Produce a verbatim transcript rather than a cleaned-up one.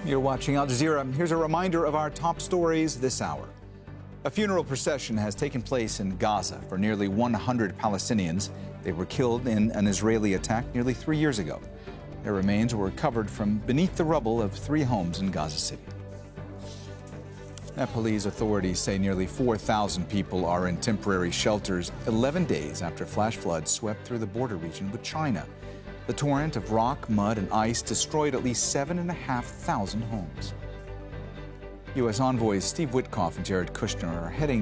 You're watching Al Jazeera. Here's a reminder of our top stories this hour. A funeral procession has taken place in Gaza for nearly one hundred Palestinians. They were killed in an Israeli attack nearly three years ago. Their remains were recovered from beneath the rubble of three homes in Gaza City. Nepalese authorities say nearly four thousand people are in temporary shelters eleven days after flash floods swept through the border region with China. The torrent of rock, mud, and ice destroyed at least seven and a half thousand homes. U S envoys Steve Witkoff and Jared Kushner are heading